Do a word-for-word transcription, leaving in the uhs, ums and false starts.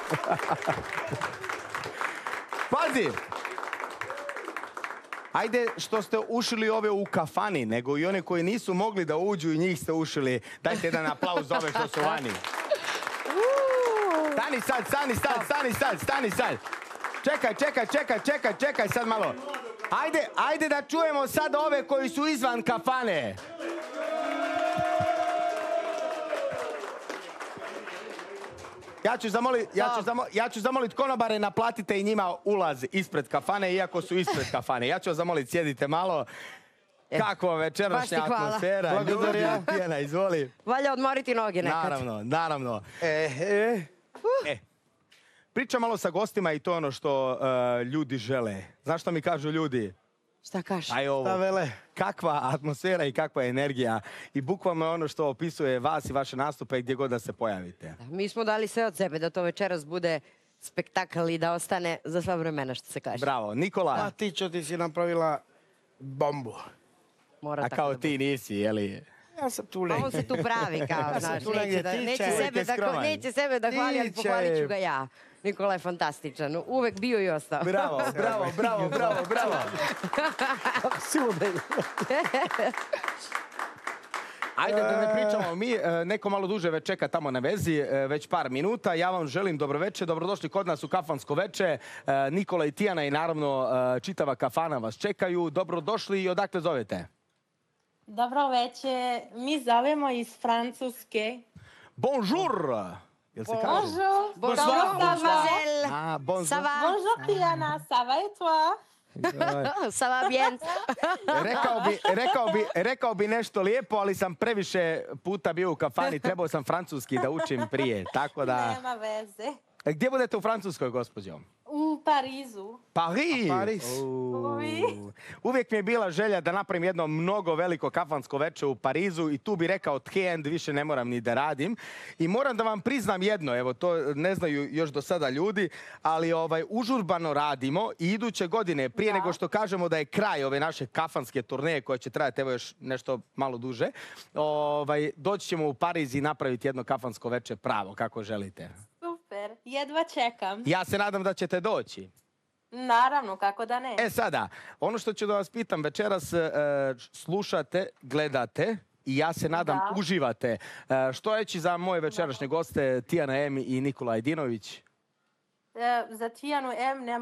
Pazi! Ajde što ste ušili ove u kafani, nego i one koji nisu mogli da uđu i njih ste ušili. Dajte jedan aplauz za ove što su vani. Stani sad, stani sad, stani sad, stani sad. Čekaj, čekaj, čekaj, čekaj, čekaj sad malo. Ajde, ajde da čujemo sad ove koji su izvan kafane. Ja ću zamoliti, ja ću zamoliti, ja ću zamoliti konobare, naplatite i njima ulaz ispred kafane, iako su ispred kafane. Ja ću vas zamoliti, sjedite malo. Kakva večerašnja atmosfera. Благодаря. Pjena, izvoli. Valja odmoriti noge nekad. Naravno, naravno. E, e, e. Pričam malo sa gostima i to ono što uh, ljudi žele. Znaš što mi kažu ljudi? Šta kažeš? Aj ovo. Šta vele? Kakva atmosfera i kakva energija. I bukvalno je ono što opisuje vas i vaše nastupe gdje god da se pojavite. Da, mi smo dali sve od sebe da to večeras bude spektakl i da ostane za sva vremena, što se kaže. Bravo. Nikola? A ti čo ti si napravila bombu. Mora A tako kao da ti nisi, jeli? Ja sam tu bude. negdje. On se tu pravi, kao, Ja sam znaš, tu neće, negdje, da, tiče. neće, Uvijek sebe je da, skroman. neće sebe da hvali, ali Tiče. pohvalit ću ga ja. Nikola je fantastičan, uvek bio i ostao. Bravo, bravo, bravo, bravo, bravo. Ajde da ne pričamo mi, neko malo duže već čeka tamo na vezi, već par minuta. Ja vam želim dobroveče, dobrodošli kod nas u Kafansko veče. Nikola i Tijana i naravno čitava kafana vas čekaju. Dobrodošli i odakle zovete? Dobro veče, mi zovemo iz Francuske. Bonjour! Jel se kaže? Bonjour! Bonjour, mademoiselle! Ah, bonjour. Ça va? Bonjour Tiana, ça va et toi? Ça va bien? Rekao bi, rekao, bi, rekao bi nešto lijepo, ali sam previše puta bio u kafani, trebao sam francuski da učim prije, tako da... Nema veze. Gdje budete u Francuskoj, gospođo? U Parizu. Paris! Paris. Oui. Uvijek mi je bila želja da napravim jedno mnogo veliko kafansko veče u Parizu i tu bi rekao the-end, više ne moram ni da radim. I moram da vam priznam jedno, evo to ne znaju još do sada ljudi, ali ovaj užurbano radimo i iduće godine, prije Da. nego što kažemo da je kraj ove naše kafanske turneje koje će trajati evo još nešto malo duže, ovaj, doći ćemo u Pariz i napraviti jedno kafansko veče pravo, kako želite. Super, jedva čekam. Ja se nadam da ćete doći. Naravno, kako da ne. E sada, ono što ću da vas pitam, večeras e, slušate, gledate i ja se nadam Da. uživate. E, što reći za moje večerašnje goste Tijana M i Nikola Ajdinović? E, za Tijanu M nema